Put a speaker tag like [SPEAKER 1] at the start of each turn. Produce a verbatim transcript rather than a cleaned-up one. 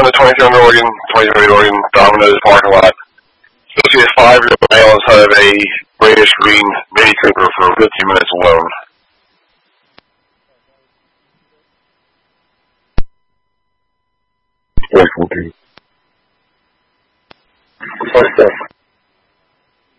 [SPEAKER 1] On the twenty-seven Oregon, twenty-seven Oregon Domino's parking lot. You'll see a five-year-old male inside of a grayish-green Mini Cooper for fifteen minutes alone. four fourteen.